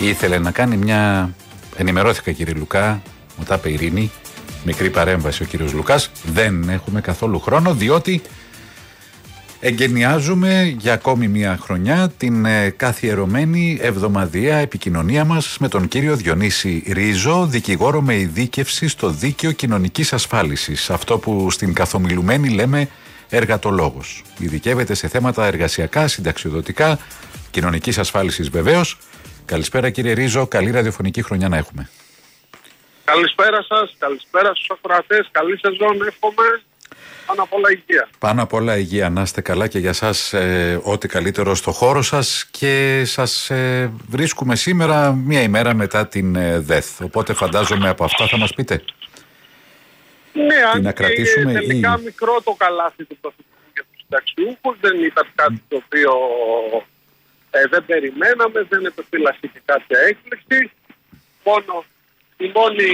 ήθελε να κάνει μια. Ενημερώθηκα, κύριε Λουκά, μου τα είπε η Ειρήνη. Μικρή παρέμβαση ο κύριος Λουκάς. Δεν έχουμε καθόλου χρόνο, διότι εγκαινιάζουμε για ακόμη μια χρονιά την καθιερωμένη εβδομαδιαία επικοινωνία μας με τον κύριο Διονύση Ρίζο, δικηγόρο με ειδίκευση στο δίκαιο κοινωνικής ασφάλισης. Αυτό που στην καθομιλουμένη λέμε εργατολόγος. Ειδικεύεται σε θέματα εργασιακά, συνταξιοδοτικά, κοινωνικής ασφάλισης βεβαίως. Καλησπέρα, κύριε Ρίζο, καλή ραδιοφωνική χρονιά να έχουμε. Καλησπέρα σας, καλησπέρα στους ακροατές, καλή σεζόν εύχομαι, πάνω απ' όλα υγεία. Πάνω απ' όλα υγεία, να είστε καλά και για σας ό,τι καλύτερο στο χώρο σας και σας βρίσκουμε σήμερα μία ημέρα μετά την ΔΕΘ, οπότε φαντάζομαι από αυτά θα μας πείτε. Ναι, αν να κρατήσουμε τελικά μικρό το καλάθι του Πρωθυπουργού για τους συνταξιούχους, δεν ήταν κάτι το οποίο δεν περιμέναμε, δεν επιφύλασε και κάποια έκπληξη, η μόνη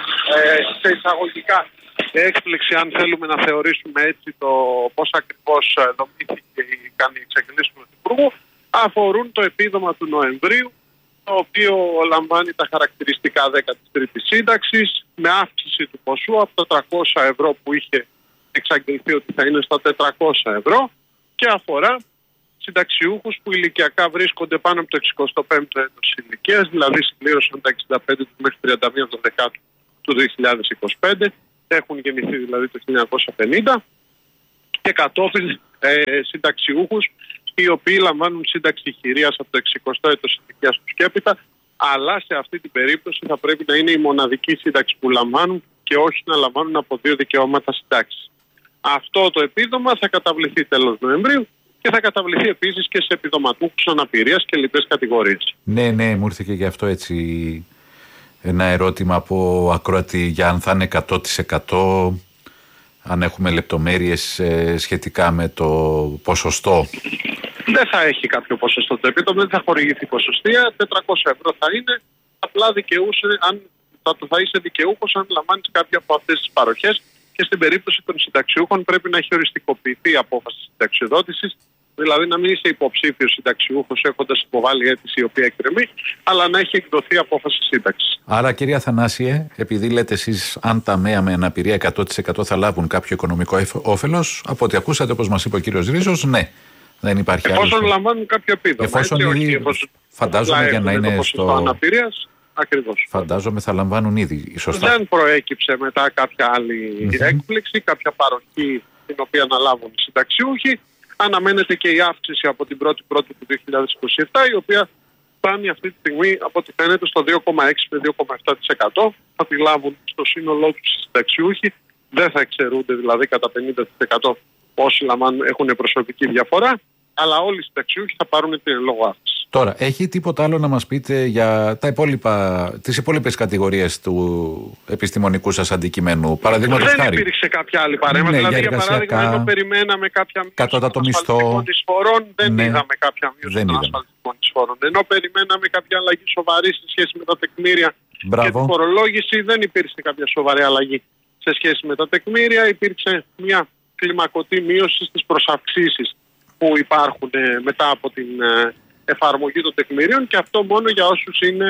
σε εισαγωγικά έκπληξη, αν θέλουμε να θεωρήσουμε έτσι το πώς ακριβώς δομήθηκε η εξαγγελίες του Πρωθυπουργού, αφορούν το επίδομα του Νοεμβρίου, το οποίο λαμβάνει τα χαρακτηριστικά 13ης σύνταξης, με αύξηση του ποσού από τα 300 ευρώ που είχε εξαγγελθεί ότι θα είναι στα 400 ευρώ και αφορά συνταξιούχους που ηλικιακά βρίσκονται πάνω από το 65ο έτος ηλικίας, δηλαδή συμπλήρωσαν τα 65 του μέχρι 31 του 2025, έχουν γεννηθεί δηλαδή το 1950, και κατόπιν συνταξιούχους οι οποίοι λαμβάνουν σύνταξη χειρίας από το 60ο έτος ηλικίας τους και έπειτα, αλλά σε αυτή την περίπτωση θα πρέπει να είναι η μοναδική σύνταξη που λαμβάνουν και όχι να λαμβάνουν από δύο δικαιώματα συντάξης. Αυτό το επίδομα θα καταβληθεί τέλος Νοεμβρίου και θα καταβληθεί επίσης και σε επιδοματούχους αναπηρίας και λοιπές κατηγορίες. Ναι, μου ήρθε και γι' αυτό έτσι ένα ερώτημα από ακροατή για αν θα είναι 100%, αν έχουμε λεπτομέρειες σχετικά με το ποσοστό. Δεν θα έχει κάποιο ποσοστό το επίδομα, δεν θα χορηγηθεί ποσοστία, 400 ευρώ θα είναι, απλά δικαιούσε, θα είσαι δικαιούχος αν λαμβάνεις κάποια από αυτές τις παροχές, και στην περίπτωση των συνταξιούχων πρέπει να έχει οριστικοποιηθεί η απόφαση συνταξιοδότησης, δηλαδή να μην είσαι υποψήφιος συνταξιούχος έχοντας υποβάλει αίτηση η οποία εκκρεμεί, αλλά να έχει εκδοθεί απόφαση σύνταξης. Άρα, κυρία Θανάσιε, επειδή λέτε εσείς αν τα ΜΕΑ με αναπηρία 100% θα λάβουν κάποιο οικονομικό όφελος, από ό,τι ακούσατε, όπως μας είπε ο κύριος Ρίζος, ναι, δεν υπάρχει άλλο. Εφόσον λαμβάνουν κάποιο επίδομα. Φαντάζομαι για να είναι στο αναπηρίας. Ακριβώς. Φαντάζομαι θα λαμβάνουν ήδη, σωστά. Δεν προέκυψε μετά κάποια άλλη έκπληξη, κάποια παροχή την οποία να λάβουν οι συνταξιούχοι. Αναμένεται και η αύξηση από την 1η Πρώτη του 2027, η οποία φτάνει αυτή τη στιγμή από ό,τι φαίνεται στο 2,6 με 2,7%. Θα τη λάβουν στο σύνολό τους οι συνταξιούχοι. Δεν θα εξαιρούνται δηλαδή κατά 50% όσοι έχουν προσωπική διαφορά, αλλά όλοι οι συνταξιούχοι θα πάρουν την λόγω αύξηση. Τώρα, έχει τίποτα άλλο να μας πείτε για τις υπόλοιπες κατηγορίες του επιστημονικού σας αντικειμένου? Παραδείγματος χάρη. Δεν υπήρξε κάποια άλλη παρέμβαση. Δηλαδή, για παράδειγμα, ενώ περιμέναμε κάποια μείωση των ασφαλιστικών εισφορών, δεν είδαμε κάποια μείωση των ασφαλιστικών εισφορών. Ενώ περιμέναμε κάποια αλλαγή σοβαρή σε σχέση με τα τεκμήρια και τη φορολόγηση, δεν υπήρξε κάποια σοβαρή αλλαγή σε σχέση με τα τεκμήρια. Υπήρξε μια κλιμακωτή μείωση στις προσαυξήσεις που υπάρχουν μετά από την εφαρμογή των τεκμηρίων, και αυτό μόνο για όσους είναι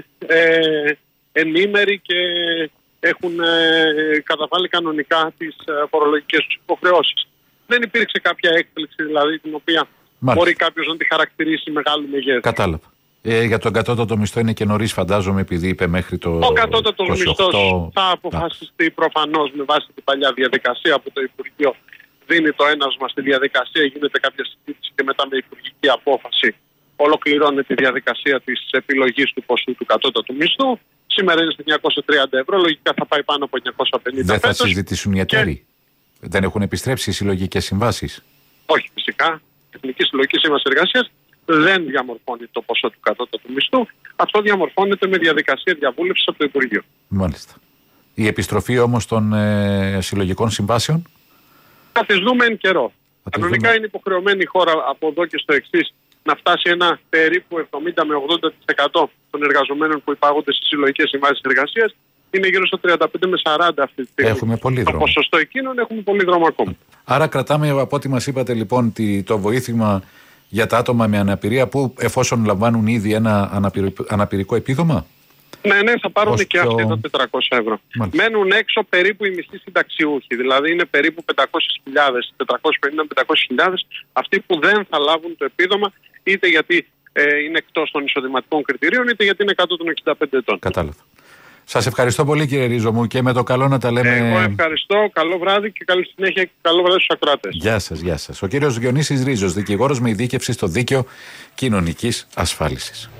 ενήμεροι και έχουν καταβάλει κανονικά τις φορολογικές τους υποχρεώσεις. Δεν υπήρξε κάποια έκπληξη δηλαδή την οποία μπορεί κάποιος να τη χαρακτηρίσει μεγάλου μεγέθους. Κατάλαβα. Για τον κατώτατο μισθό είναι και νωρίς, φαντάζομαι, επειδή είπε μέχρι το 28. Ο κατώτατος μισθός θα αποφασιστεί προφανώς με βάση την παλιά διαδικασία που το Υπουργείο δίνει το ένασμα στη διαδικασία, γίνεται κάποια συζήτηση και μετά με υπουργική απόφαση ολοκληρώνεται η διαδικασία της επιλογής του ποσού του κατώτατου μισθού. Σήμερα είναι στα 930 ευρώ, λογικά θα πάει πάνω από 950. Δεν θα συζητήσουν οι εταίροι? Δεν έχουν επιστρέψει οι συλλογικές συμβάσεις? Όχι, φυσικά. Η Εθνική Συλλογική Σύμβαση Εργασίας δεν διαμορφώνει το ποσό του κατώτατου μισθού. Αυτό διαμορφώνεται με διαδικασία διαβούλευσης από το Υπουργείο. Μάλιστα. Η επιστροφή όμως των συλλογικών συμβάσεων? Θα τις δούμε εν καιρό. Κανονικά είναι υποχρεωμένη η χώρα από εδώ και στο εξής να φτάσει ένα περίπου 70 με 80% των εργαζομένων που υπάγονται στις συλλογικές συμβάσεις εργασίας. Είναι γύρω στο 35 με 40 αυτή τη στιγμή. Έχουμε πολύ δρόμο. Το ποσοστό εκείνων έχουμε πολύ δρόμο ακόμα. Άρα κρατάμε, από ό,τι μας είπατε λοιπόν, το βοήθημα για τα άτομα με αναπηρία που εφόσον λαμβάνουν ήδη ένα αναπηρικό επίδομα? Ναι, θα πάρουν και αυτοί τα 400 ευρώ. Μάλιστα. Μένουν έξω περίπου οι μισθοί συνταξιούχοι, δηλαδή είναι περίπου 500.000, 450-500.000 αυτοί που δεν θα λάβουν το επίδομα, είτε γιατί είναι εκτός των εισοδηματικών κριτηρίων, είτε γιατί είναι κάτω των 65 ετών. Κατάλαβα. Σας ευχαριστώ πολύ, κύριε Ρίζο μου, και με το καλό να τα λέμε. Εγώ ευχαριστώ, καλό βράδυ και καλή συνέχεια και καλό βράδυ στους ακροατές. Γεια σας, γεια σας. Ο κύριος Διονύσης Ρίζος, δικηγόρος με ειδίκευση στο Δίκαιο Κοινωνικής Ασφάλισης.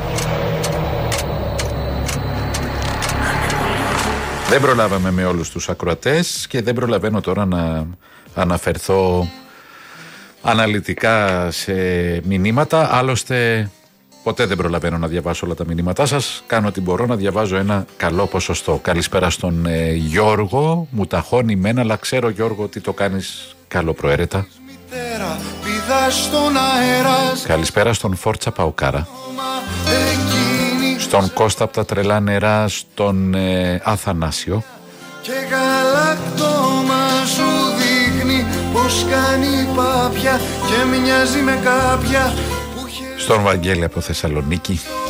Δεν προλάβαμε με όλους τους ακροατές και δεν προλαβαίνω τώρα να αναφερθώ αναλυτικά σε μηνύματα. Άλλωστε ποτέ δεν προλαβαίνω να διαβάσω όλα τα μηνύματά σας. Κάνω ό,τι μπορώ να διαβάζω ένα καλό ποσοστό. Καλησπέρα στον Γιώργο. Μου ταχώνει μένα, αλλά ξέρω, Γιώργο, ότι το κάνεις καλοπροαίρετα. Καλησπέρα στον Φόρτσα Παουκάρα, στον Κώστα από τα τρελά νερά, στον Αθανάσιο. Και γαλακτόμα σου δείχνει πως κάνει πάπια και μοιάζει με κάποια που στον Βαγγέλη από Θεσσαλονίκη.